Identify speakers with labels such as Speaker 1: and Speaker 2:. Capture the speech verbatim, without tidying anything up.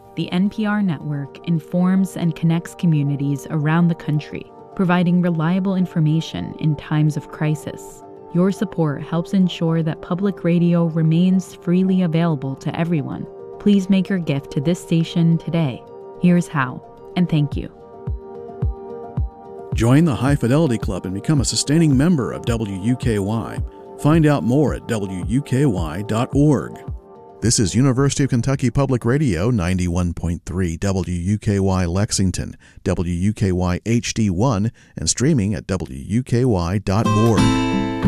Speaker 1: the N P R network informs and connects communities around the country, providing reliable information in times of crisis. Your support helps ensure that public radio remains freely available to everyone. Please make your gift to this station today. Here's how, and thank you.
Speaker 2: Join the High Fidelity Club and become a sustaining member of W U K Y. Find out more at W U K Y dot org. This is University of Kentucky Public Radio ninety-one point three W U K Y Lexington, W U K Y H D one, and streaming at W U K Y dot org.